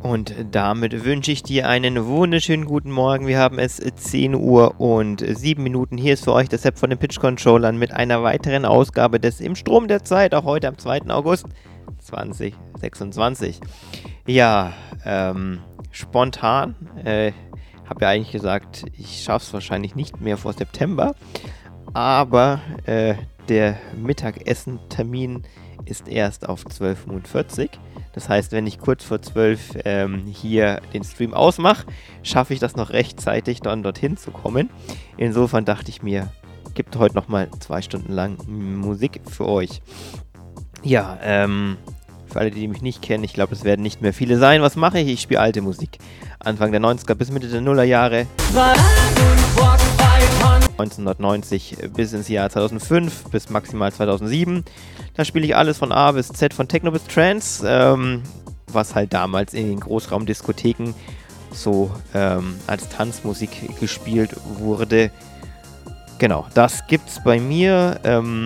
Und damit wünsche ich dir einen wunderschönen guten Morgen. Wir haben es 10 Uhr und 7 Minuten. Hier ist für euch das Sepp von den Pitch-Controllern mit einer weiteren Ausgabe des Im Strom der Zeit, auch heute am 2. August 2026. Ja, spontan. Habe ja eigentlich gesagt, ich schaffe es wahrscheinlich nicht mehr vor September. Aber der Mittagessen-Termin ist erst auf 12:40 Uhr. Das heißt, wenn ich kurz vor 12 hier den Stream ausmache, schaffe ich das noch rechtzeitig, dann dorthin zu kommen. Insofern dachte ich mir, gibt heute nochmal 2 Stunden lang Musik für euch. Ja, für alle, die mich nicht kennen, ich glaube, es werden nicht mehr viele sein. Was mache ich? Ich spiele alte Musik. Anfang der 90er bis Mitte der Nullerjahre. 1990 bis ins Jahr 2005 bis maximal 2007. Da spiele ich alles von A bis Z, von Techno bis Trance, was halt damals in den Großraumdiskotheken so als Tanzmusik gespielt wurde. Genau, das gibt's bei mir.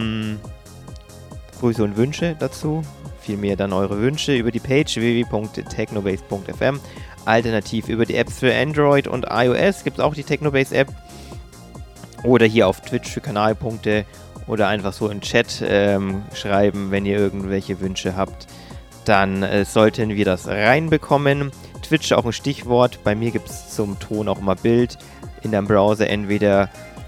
Grüße und Wünsche dazu. Vielmehr dann eure Wünsche über die Page www.technobase.fm. Alternativ über die Apps für Android und iOS gibt es auch die Technobase App. Oder hier auf Twitch für Kanalpunkte oder einfach so im Chat schreiben, wenn ihr irgendwelche Wünsche habt. Dann sollten wir das reinbekommen. Twitch auch ein Stichwort. Bei mir gibt es zum Ton auch immer Bild. In deinem Browser entweder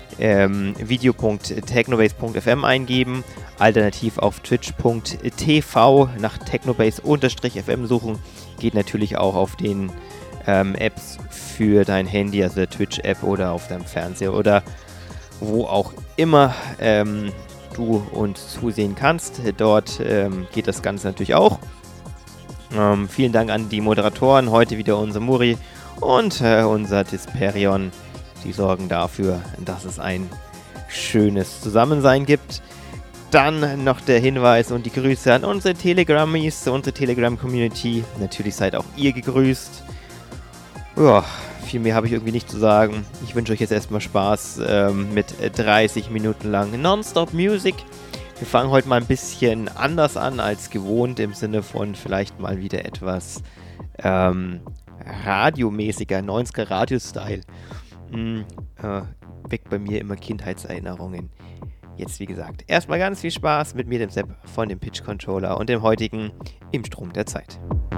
video.technobase.fm eingeben, alternativ auf twitch.tv nach technobase_fm suchen. Geht natürlich auch auf den Apps für dein Handy, also der Twitch-App oder auf deinem Fernseher oder wo auch immer du uns zusehen kannst. Dort geht das Ganze natürlich auch. Vielen Dank an die Moderatoren. Heute wieder unser Muri und unser Disperion. Die sorgen dafür, dass es ein schönes Zusammensein gibt. Dann noch der Hinweis und die Grüße an unsere Telegrammies, unsere Telegram-Community. Natürlich seid auch ihr gegrüßt. Ja, viel mehr habe ich irgendwie nicht zu sagen. Ich wünsche euch jetzt erstmal Spaß mit 30 Minuten lang Nonstop Music. Wir fangen heute mal ein bisschen anders an als gewohnt, im Sinne von vielleicht mal wieder etwas radiomäßiger, 90er Radio-Style. Weckt bei mir immer Kindheitserinnerungen. Jetzt wie gesagt, erstmal ganz viel Spaß mit mir, dem Sepp von dem Pitch Controller und dem heutigen Im Strom der Zeit.